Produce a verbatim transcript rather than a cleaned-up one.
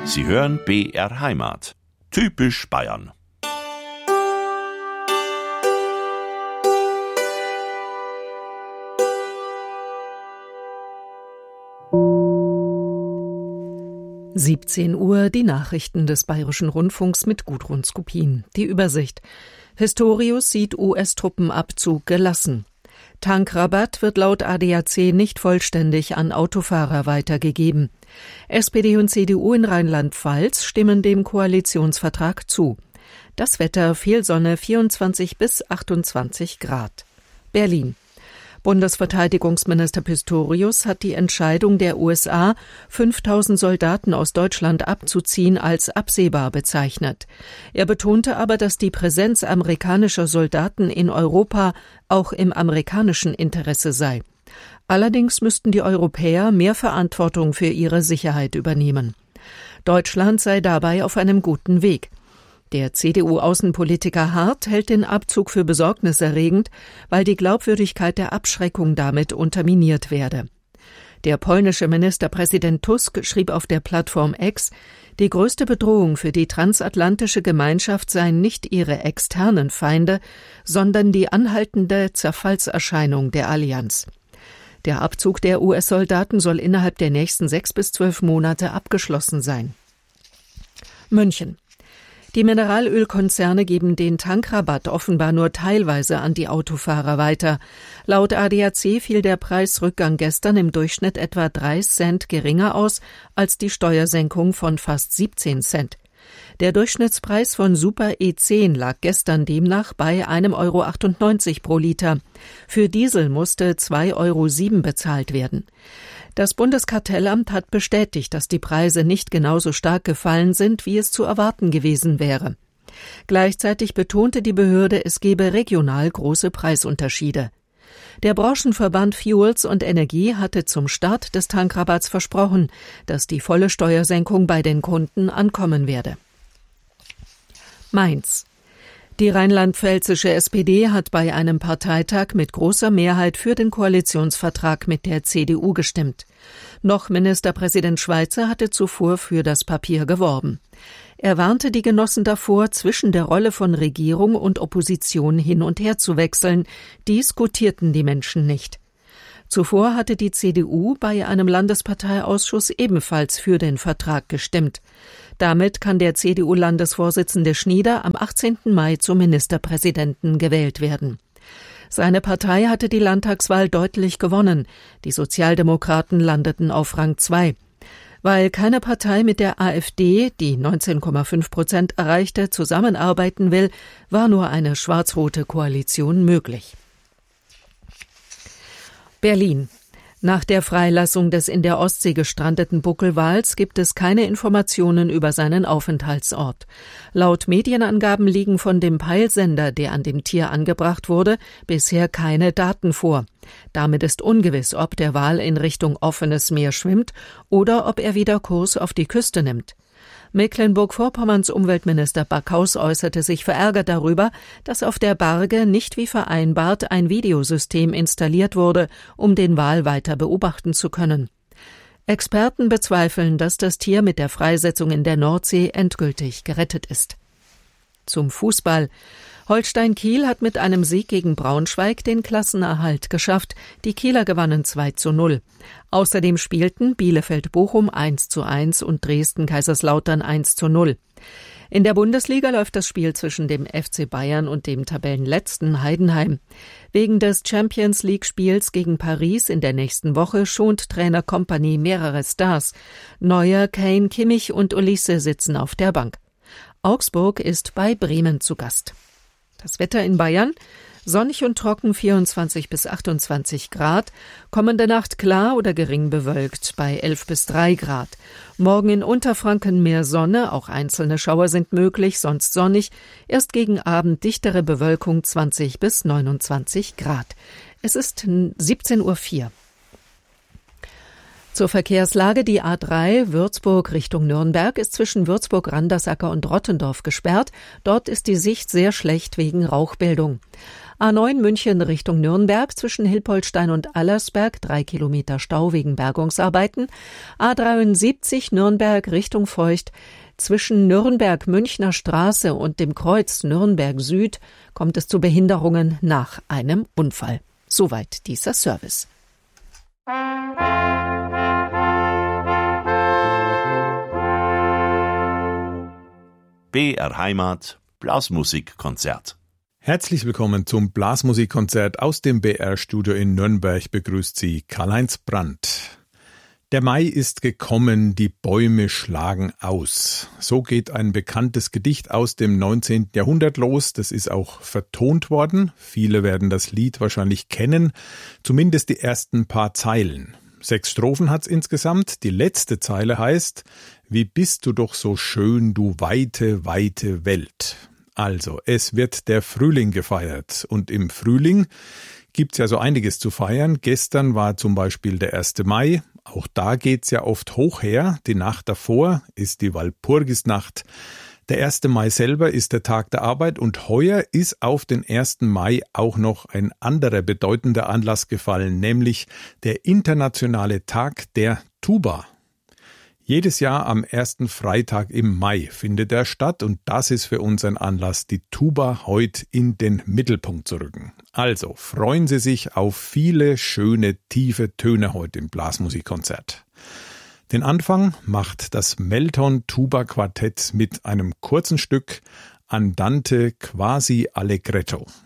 Sie hören B R Heimat. Typisch Bayern. siebzehn Uhr, die Nachrichten des Bayerischen Rundfunks mit Gudrun Skopin. Die Übersicht. Pistorius sieht U S-Truppenabzug gelassen. Tankrabatt wird laut A D A C nicht vollständig an Autofahrer weitergegeben. S P D und C D U in Rheinland-Pfalz stimmen dem Koalitionsvertrag zu. Das Wetter: viel Sonne, vierundzwanzig bis achtundzwanzig Grad. Berlin. Bundesverteidigungsminister Pistorius hat die Entscheidung der U S A, fünftausend Soldaten aus Deutschland abzuziehen, als absehbar bezeichnet. Er betonte aber, dass die Präsenz amerikanischer Soldaten in Europa auch im amerikanischen Interesse sei. Allerdings müssten die Europäer mehr Verantwortung für ihre Sicherheit übernehmen. Deutschland sei dabei auf einem guten Weg. Der C D U-Außenpolitiker Hart hält den Abzug für besorgniserregend, weil die Glaubwürdigkeit der Abschreckung damit unterminiert werde. Der polnische Ministerpräsident Tusk schrieb auf der Plattform X, die größte Bedrohung für die transatlantische Gemeinschaft seien nicht ihre externen Feinde, sondern die anhaltende Zerfallserscheinung der Allianz. Der Abzug der U S-Soldaten soll innerhalb der nächsten sechs bis zwölf Monate abgeschlossen sein. München. Die Mineralölkonzerne geben den Tankrabatt offenbar nur teilweise an die Autofahrer weiter. Laut A D A C fiel der Preisrückgang gestern im Durchschnitt etwa drei Cent geringer aus als die Steuersenkung von fast siebzehn Cent. Der Durchschnittspreis von Super E zehn lag gestern demnach bei einem Euro achtundneunzig pro Liter. Für Diesel musste zwei Euro sieben bezahlt werden. Das Bundeskartellamt hat bestätigt, dass die Preise nicht genauso stark gefallen sind, wie es zu erwarten gewesen wäre. Gleichzeitig betonte die Behörde, es gebe regional große Preisunterschiede. Der Branchenverband Fuels und Energie hatte zum Start des Tankrabatts versprochen, dass die volle Steuersenkung bei den Kunden ankommen werde. Mainz. Die rheinland-pfälzische S P D hat bei einem Parteitag mit großer Mehrheit für den Koalitionsvertrag mit der C D U gestimmt. Noch Ministerpräsident Schweizer hatte zuvor für das Papier geworben. Er warnte die Genossen davor, zwischen der Rolle von Regierung und Opposition hin und her zu wechseln. Dies gutierten die Menschen nicht. Zuvor hatte die C D U bei einem Landesparteiausschuss ebenfalls für den Vertrag gestimmt. Damit kann der C D U-Landesvorsitzende Schnieder am achtzehnten Mai zum Ministerpräsidenten gewählt werden. Seine Partei hatte die Landtagswahl deutlich gewonnen. Die Sozialdemokraten landeten auf Rang zwei. Weil keine Partei mit der AfD, die neunzehn Komma fünf Prozent erreichte, zusammenarbeiten will, war nur eine schwarz-rote Koalition möglich. Berlin. Nach der Freilassung des in der Ostsee gestrandeten Buckelwals gibt es keine Informationen über seinen Aufenthaltsort. Laut Medienangaben liegen von dem Peilsender, der an dem Tier angebracht wurde, bisher keine Daten vor. Damit ist ungewiss, ob der Wal in Richtung offenes Meer schwimmt oder ob er wieder Kurs auf die Küste nimmt. Mecklenburg-Vorpommerns Umweltminister Backhaus äußerte sich verärgert darüber, dass auf der Barge nicht wie vereinbart ein Videosystem installiert wurde, um den Wal weiter beobachten zu können. Experten bezweifeln, dass das Tier mit der Freisetzung in der Nordsee endgültig gerettet ist. Zum Fußball. Holstein Kiel hat mit einem Sieg gegen Braunschweig den Klassenerhalt geschafft. Die Kieler gewannen zwei zu null. Außerdem spielten Bielefeld-Bochum eins zu eins und Dresden-Kaiserslautern eins zu null. In der Bundesliga läuft das Spiel zwischen dem F C Bayern und dem Tabellenletzten Heidenheim. Wegen des Champions-League-Spiels gegen Paris in der nächsten Woche schont Trainer Kompany mehrere Stars. Neuer, Kane, Kimmich und Olise sitzen auf der Bank. Augsburg ist bei Bremen zu Gast. Das Wetter in Bayern: sonnig und trocken, vierundzwanzig bis achtundzwanzig Grad. Kommende Nacht klar oder gering bewölkt bei elf bis drei Grad. Morgen in Unterfranken mehr Sonne, auch einzelne Schauer sind möglich, sonst sonnig. Erst gegen Abend dichtere Bewölkung, zwanzig bis neunundzwanzig Grad. Es ist siebzehn Uhr vier. Zur Verkehrslage: Die A drei Würzburg Richtung Nürnberg ist zwischen Würzburg-Randersacker und Rottendorf gesperrt. Dort ist die Sicht sehr schlecht wegen Rauchbildung. A neun München Richtung Nürnberg zwischen Hilpoltstein und Allersberg drei Kilometer Stau wegen Bergungsarbeiten. A dreiundsiebzig Nürnberg Richtung Feucht zwischen Nürnberg-Münchner Straße und dem Kreuz Nürnberg Süd kommt es zu Behinderungen nach einem Unfall. Soweit dieser Service. B R Heimat Blasmusikkonzert. Herzlich willkommen zum Blasmusikkonzert aus dem B R-Studio in Nürnberg. Begrüßt Sie Karl-Heinz Brandt. Der Mai ist gekommen, die Bäume schlagen aus. So geht ein bekanntes Gedicht aus dem neunzehnten Jahrhundert los. Das ist auch vertont worden. Viele werden das Lied wahrscheinlich kennen, zumindest die ersten paar Zeilen. Sechs Strophen hat's insgesamt. Die letzte Zeile heißt: Wie bist du doch so schön, du weite, weite Welt. Also, es wird der Frühling gefeiert. Und im Frühling gibt's ja so einiges zu feiern. Gestern war zum Beispiel der erste Mai. Auch da geht's ja oft hoch her. Die Nacht davor ist die Walpurgisnacht. Der erste Mai selber ist der Tag der Arbeit und heuer ist auf den ersten Mai auch noch ein anderer bedeutender Anlass gefallen, nämlich der internationale Tag der Tuba. Jedes Jahr am ersten Freitag im Mai findet er statt und das ist für uns ein Anlass, die Tuba heute in den Mittelpunkt zu rücken. Also freuen Sie sich auf viele schöne, tiefe Töne heute im Blasmusikkonzert. Den Anfang macht das Melton Tuba Quartett mit einem kurzen Stück Andante quasi allegretto.